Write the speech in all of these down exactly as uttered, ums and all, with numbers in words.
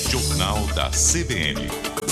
Jornal da C B N.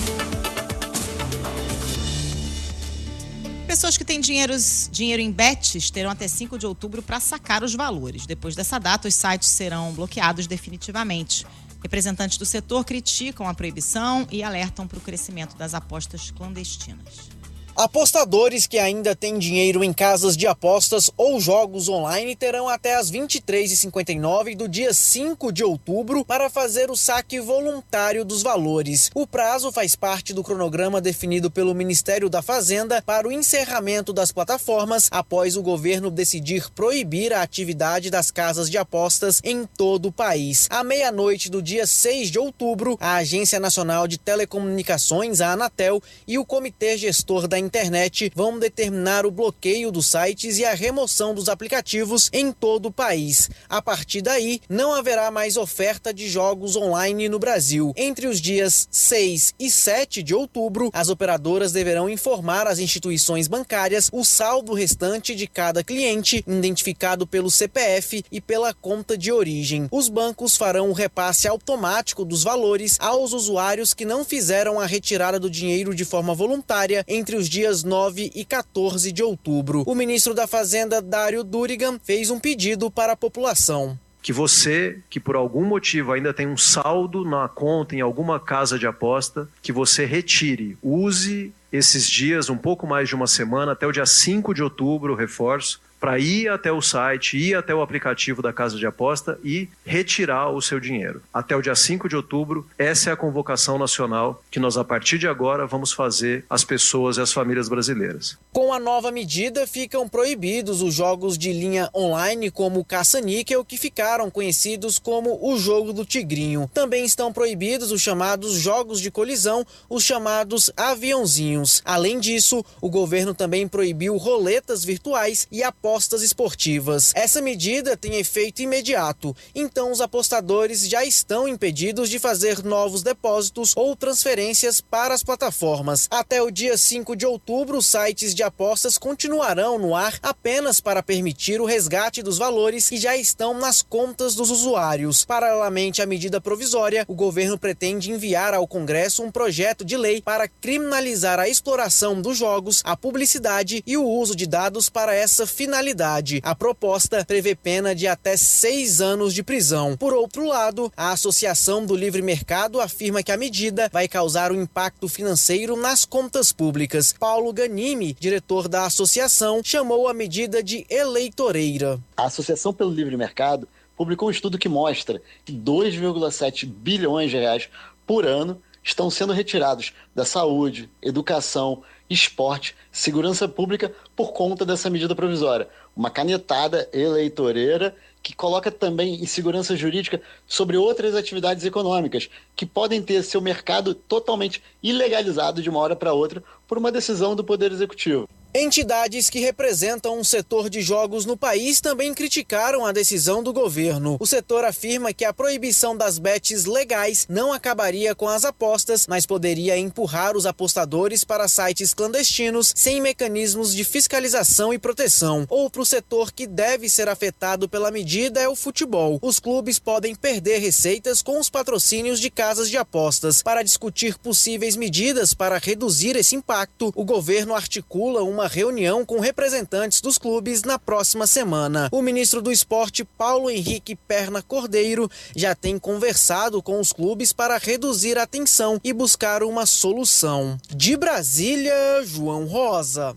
Pessoas que têm dinheiros, dinheiro em bets terão até cinco de outubro para sacar os valores. Depois dessa data, os sites serão bloqueados definitivamente. Representantes do setor criticam a proibição e alertam para o crescimento das apostas clandestinas. Apostadores que ainda têm dinheiro em casas de apostas ou jogos online terão até as vinte e três e cinquenta e nove do dia cinco de outubro para fazer o saque voluntário dos valores. O prazo faz parte do cronograma definido pelo Ministério da Fazenda para o encerramento das plataformas após o governo decidir proibir a atividade das casas de apostas em todo o país. À meia-noite do dia seis de outubro, a Agência Nacional de Telecomunicações, a Anatel, e o Comitê Gestor da Internet vão determinar o bloqueio dos sites e a remoção dos aplicativos em todo o país. A partir daí, não haverá mais oferta de jogos online no Brasil. Entre os dias seis e sete de outubro, as operadoras deverão informar às instituições bancárias o saldo restante de cada cliente, identificado pelo C P F e pela conta de origem. Os bancos farão o repasse automático dos valores aos usuários que não fizeram a retirada do dinheiro de forma voluntária entre os dias nove e quatorze de outubro. O ministro da Fazenda, Dário Durigan, fez um pedido para a população. Que você, que por algum motivo ainda tem um saldo na conta em alguma casa de aposta, que você retire, use esses dias, um pouco mais de uma semana, até o dia cinco de outubro, reforço, para ir até o site, ir até o aplicativo da casa de aposta e retirar o seu dinheiro. Até o dia cinco de outubro, essa é a convocação nacional que nós, a partir de agora, vamos fazer às pessoas e às famílias brasileiras. Com a nova medida, ficam proibidos os jogos de linha online como o Caça-Níquel, que ficaram conhecidos como o jogo do tigrinho. Também estão proibidos os chamados jogos de colisão, os chamados aviãozinhos. Além disso, o governo também proibiu roletas virtuais e apostas apostas esportivas. Essa medida tem efeito imediato, então os apostadores já estão impedidos de fazer novos depósitos ou transferências para as plataformas. Até o dia cinco de outubro, os sites de apostas continuarão no ar apenas para permitir o resgate dos valores que já estão nas contas dos usuários. Paralelamente à medida provisória, o governo pretende enviar ao Congresso um projeto de lei para criminalizar a exploração dos jogos, a publicidade e o uso de dados para essa finalidade. A proposta prevê pena de até seis anos de prisão. Por outro lado, a Associação do Livre Mercado afirma que a medida vai causar um impacto financeiro nas contas públicas. Paulo Ganimi, diretor da associação, chamou a medida de eleitoreira. A Associação pelo Livre Mercado publicou um estudo que mostra que dois vírgula sete bilhões de reais por ano estão sendo retirados da saúde, educação, esporte, segurança pública por conta dessa medida provisória. Uma canetada eleitoreira que coloca também insegurança jurídica sobre outras atividades econômicas que podem ter seu mercado totalmente ilegalizado de uma hora para outra por uma decisão do Poder Executivo. Entidades que representam um setor de jogos no país também criticaram a decisão do governo. O setor afirma que a proibição das bets legais não acabaria com as apostas, mas poderia empurrar os apostadores para sites clandestinos sem mecanismos de fiscalização e proteção. Outro setor que deve ser afetado pela medida é o futebol. Os clubes podem perder receitas com os patrocínios de casas de apostas. Para discutir possíveis medidas para reduzir esse impacto, o governo articula uma uma reunião com representantes dos clubes na próxima semana. O ministro do Esporte, Paulo Henrique Perna Cordeiro, já tem conversado com os clubes para reduzir a tensão e buscar uma solução. De Brasília, João Rosa.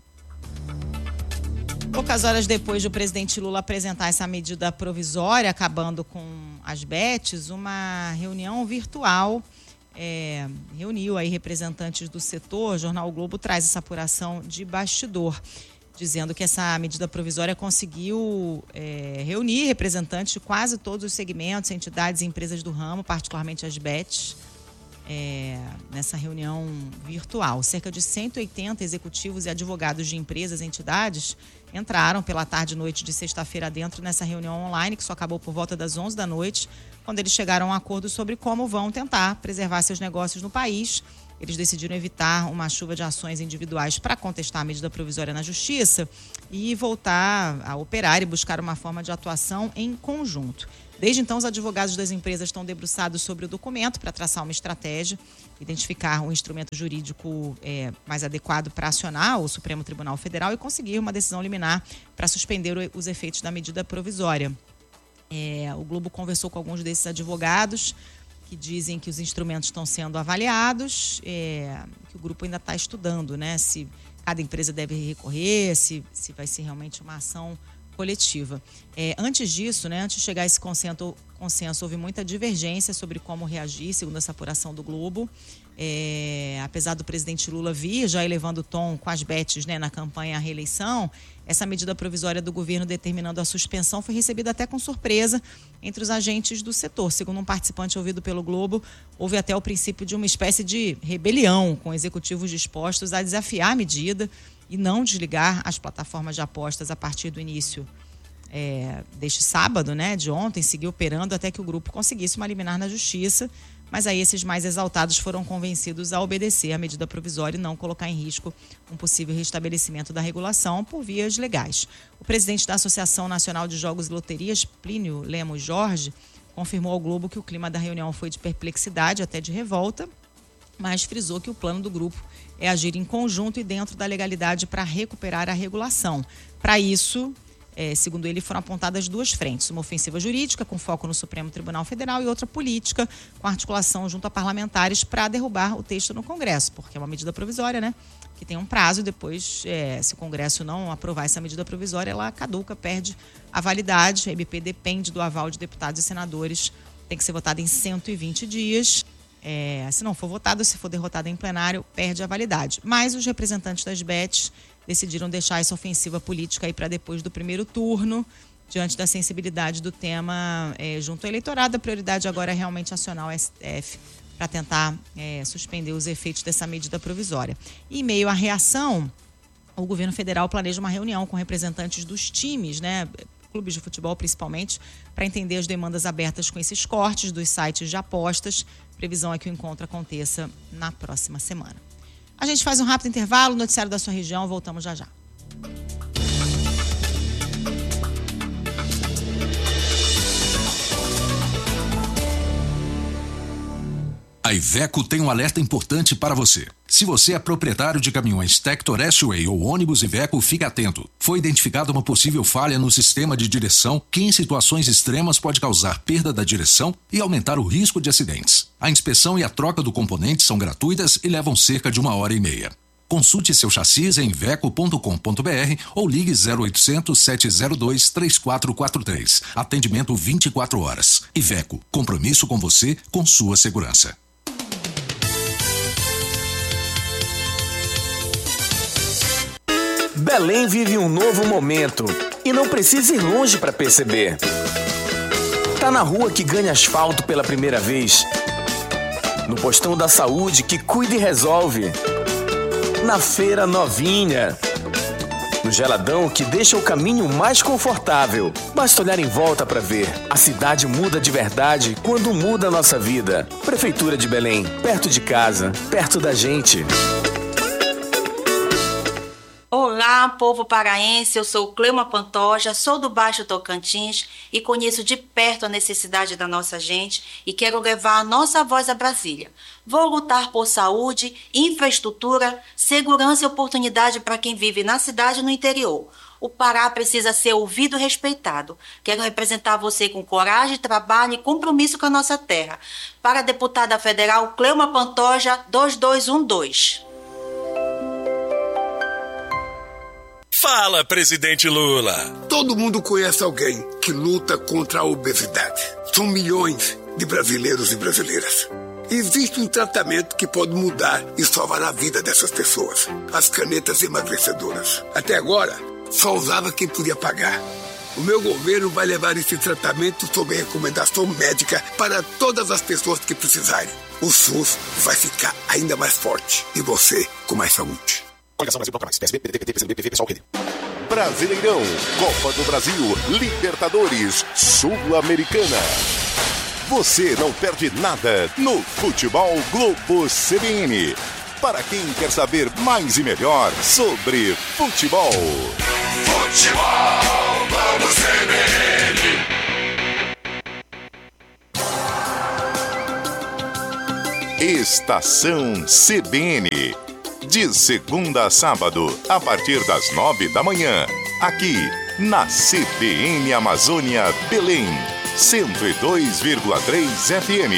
Poucas horas depois do presidente Lula apresentar essa medida provisória, acabando com as bets, uma reunião virtual É, reuniu aí representantes do setor. O Jornal o Globo traz essa apuração de bastidor, dizendo que essa medida provisória conseguiu é, reunir representantes de quase todos os segmentos, entidades e empresas do ramo, particularmente as bets, é, nessa reunião virtual. Cerca de cento e oitenta executivos e advogados de empresas e entidades entraram pela tarde e noite de sexta-feira dentro nessa reunião online, que só acabou por volta das onze da noite, quando eles chegaram a um acordo sobre como vão tentar preservar seus negócios no país. Eles decidiram evitar uma chuva de ações individuais para contestar a medida provisória na Justiça e voltar a operar e buscar uma forma de atuação em conjunto. Desde então, os advogados das empresas estão debruçados sobre o documento para traçar uma estratégia, identificar um instrumento jurídico é, mais adequado para acionar o Supremo Tribunal Federal e conseguir uma decisão liminar para suspender os efeitos da medida provisória. É, o Globo conversou com alguns desses advogados que dizem que os instrumentos estão sendo avaliados, é, que o grupo ainda está estudando, né, se cada empresa deve recorrer, se, se vai ser realmente uma ação coletiva. É, antes disso, né, antes de chegar a esse consenso, consenso, houve muita divergência sobre como reagir, segundo essa apuração do Globo. É, apesar do presidente Lula vir já elevando o tom com as bets, né, na campanha à reeleição, essa medida provisória do governo determinando a suspensão foi recebida até com surpresa entre os agentes do setor. Segundo um participante ouvido pelo Globo, houve até o princípio de uma espécie de rebelião, com executivos dispostos a desafiar a medida e não desligar as plataformas de apostas a partir do início é, deste sábado, né, de ontem, seguiu operando até que o grupo conseguisse uma liminar na justiça. Mas aí esses mais exaltados foram convencidos a obedecer à medida provisória e não colocar em risco um possível restabelecimento da regulação por vias legais. O presidente da Associação Nacional de Jogos e Loterias, Plínio Lemos Jorge, confirmou ao Globo que o clima da reunião foi de perplexidade, até de revolta, mas frisou que o plano do grupo é agir em conjunto e dentro da legalidade para recuperar a regulação. Para isso, É, segundo ele, foram apontadas duas frentes, uma ofensiva jurídica com foco no Supremo Tribunal Federal e outra política com articulação junto a parlamentares para derrubar o texto no Congresso, porque é uma medida provisória, né, que tem um prazo e depois, é, se o Congresso não aprovar essa medida provisória, ela caduca, perde a validade. A M P depende do aval de deputados e senadores, tem que ser votada em cento e vinte dias. É, se não for votado, se for derrotado em plenário, perde a validade. Mas os representantes das bets decidiram deixar essa ofensiva política aí para depois do primeiro turno, diante da sensibilidade do tema é, junto ao eleitorado. A prioridade agora é realmente acionar o S T F para tentar é, suspender os efeitos dessa medida provisória. E em meio à reação, o governo federal planeja uma reunião com representantes dos times, né, clubes de futebol principalmente, para entender as demandas abertas com esses cortes dos sites de apostas. A previsão é que o encontro aconteça na próxima semana. A gente faz um rápido intervalo, noticiário da sua região, voltamos já já. A Iveco tem um alerta importante para você. Se você é proprietário de caminhões Tector S-Way ou ônibus Iveco, fique atento. Foi identificada uma possível falha no sistema de direção que em situações extremas pode causar perda da direção e aumentar o risco de acidentes. A inspeção e a troca do componente são gratuitas e levam cerca de uma hora e meia. Consulte seu chassis em iveco ponto com ponto br ou ligue zero oitocentos, sete zero dois, três quatro quatro três. Atendimento vinte e quatro horas. Iveco, compromisso com você, com sua segurança. Belém vive um novo momento e não precisa ir longe para perceber. Tá na rua que ganha asfalto pela primeira vez, no postão da saúde que cuida e resolve, na feira novinha, no geladão que deixa o caminho mais confortável. Basta olhar em volta para ver. A cidade muda de verdade quando muda a nossa vida. Prefeitura de Belém, perto de casa, perto da gente. Olá, povo paraense, eu sou Cleuma Pantoja, sou do Baixo Tocantins e conheço de perto a necessidade da nossa gente e quero levar a nossa voz a Brasília. Vou lutar por saúde, infraestrutura, segurança e oportunidade para quem vive na cidade e no interior. O Pará precisa ser ouvido e respeitado. Quero representar você com coragem, trabalho e compromisso com a nossa terra. Para a deputada federal Cleuma Pantoja, dois dois um dois. Fala, presidente Lula! Todo mundo conhece alguém que luta contra a obesidade. São milhões de brasileiros e brasileiras. Existe um tratamento que pode mudar e salvar a vida dessas pessoas. As canetas emagrecedoras. Até agora, só usava quem podia pagar. O meu governo vai levar esse tratamento sob recomendação médica para todas as pessoas que precisarem. O SUS vai ficar ainda mais forte e você com mais saúde. Coligação Brasil Toca Mais. P S B, P D T, P C B, P V, Pessoal, Rede. Brasileirão, Copa do Brasil, Libertadores, Sul-Americana. Você não perde nada no Futebol Globo C B N. Para quem quer saber mais e melhor sobre futebol. Futebol Globo C B N. Estação C B N. De segunda a sábado, a partir das nove da manhã. Aqui, na C B N Amazônia Belém. cento e dois vírgula três F M.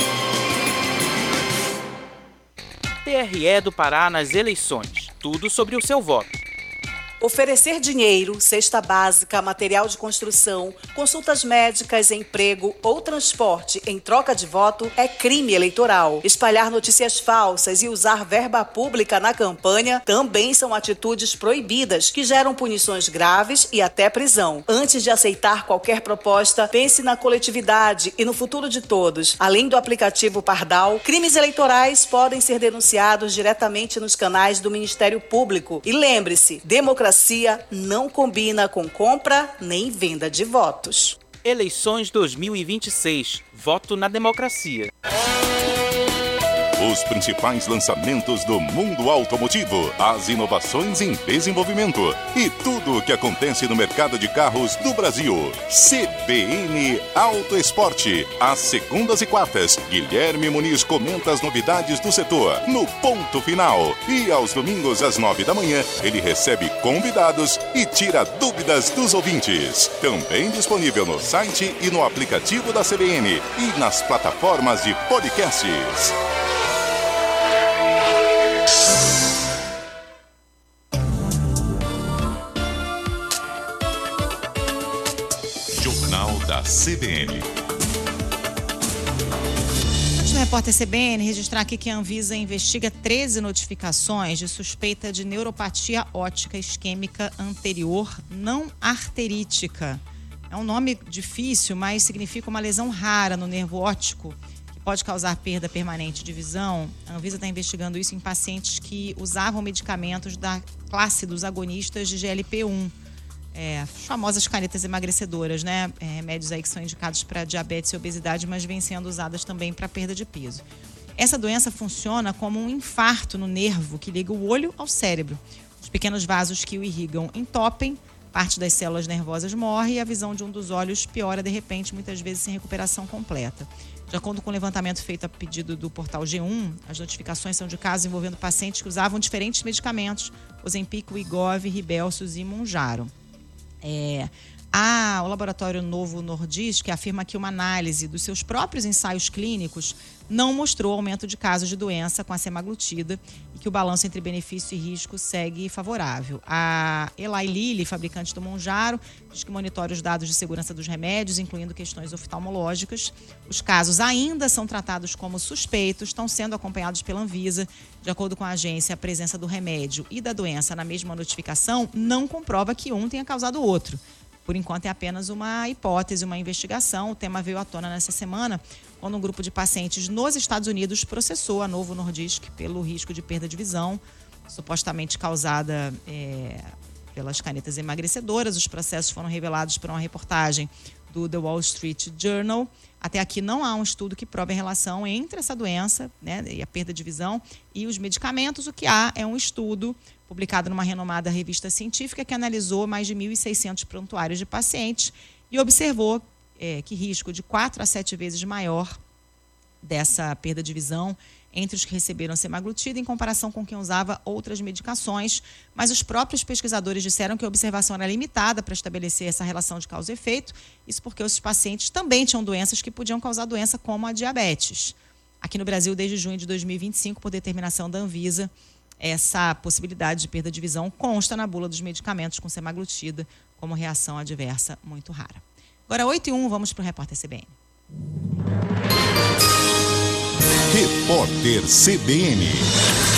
T R E do Pará nas eleições. Tudo sobre o seu voto. Oferecer dinheiro, cesta básica, material de construção, consultas médicas, emprego ou transporte em troca de voto é crime eleitoral. Espalhar notícias falsas e usar verba pública na campanha também são atitudes proibidas que geram punições graves e até prisão. Antes de aceitar qualquer proposta, pense na coletividade e no futuro de todos. Além do aplicativo Pardal, crimes eleitorais podem ser denunciados diretamente nos canais do Ministério Público. E lembre-se, democracia não combina com compra nem venda de votos. Eleições dois mil e vinte e seis. Voto na democracia. Os principais lançamentos do mundo automotivo, as inovações em desenvolvimento e tudo o que acontece no mercado de carros do Brasil. C B N Auto Esporte. Às segundas e quartas, Guilherme Muniz comenta as novidades do setor no ponto final. E aos domingos, às nove da manhã, ele recebe convidados e tira dúvidas dos ouvintes. Também disponível no site e no aplicativo da C B N e nas plataformas de podcasts. Jornal da C B N. Antes do repórter C B N, registrar aqui que a Anvisa investiga treze notificações de suspeita de neuropatia óptica isquêmica anterior não arterítica. É um nome difícil, mas significa uma lesão rara no nervo óptico que pode causar perda permanente de visão. A Anvisa está investigando isso em pacientes que usavam medicamentos da classe dos agonistas de G L P um. É, famosas canetas emagrecedoras, né? É, remédios aí que são indicados para diabetes e obesidade, mas vêm sendo usadas também para perda de peso. Essa doença funciona como um infarto no nervo que liga o olho ao cérebro. Os pequenos vasos que o irrigam entopem, parte das células nervosas morre e a visão de um dos olhos piora de repente, muitas vezes sem recuperação completa. De acordo com o levantamento feito a pedido do portal G um, as notificações são de casos envolvendo pacientes que usavam diferentes medicamentos, Ozempic, Wegovy, Rybelsus e Mounjaro. É, há o laboratório Novo Nordisk afirma que uma análise dos seus próprios ensaios clínicos não mostrou aumento de casos de doença com a semaglutida e que o balanço entre benefício e risco segue favorável. A Eli Lilly, fabricante do Mounjaro, diz que monitora os dados de segurança dos remédios, incluindo questões oftalmológicas. Os casos ainda são tratados como suspeitos, estão sendo acompanhados pela Anvisa. De acordo com a agência, a presença do remédio e da doença na mesma notificação não comprova que um tenha causado o outro. Por enquanto, é apenas uma hipótese, uma investigação. O tema veio à tona nessa semana, quando um grupo de pacientes nos Estados Unidos processou a Novo Nordisk pelo risco de perda de visão, supostamente causada é, pelas canetas emagrecedoras. Os processos foram revelados por uma reportagem do The Wall Street Journal. Até aqui não há um estudo que prove a relação entre essa doença, né, e a perda de visão e os medicamentos. O que há é um estudo publicado numa renomada revista científica que analisou mais de mil e seiscentos prontuários de pacientes e observou é, que risco de quatro a sete vezes maior dessa perda de visão entre os que receberam semaglutida em comparação com quem usava outras medicações, mas os próprios pesquisadores disseram que a observação era limitada para estabelecer essa relação de causa e efeito, isso porque os pacientes também tinham doenças que podiam causar doença como a diabetes. Aqui no Brasil, desde junho de dois mil e vinte e cinco, por determinação da Anvisa, essa possibilidade de perda de visão consta na bula dos medicamentos com semaglutida como reação adversa muito rara. Agora, oito e um, vamos para o repórter C B N. Repórter C B N.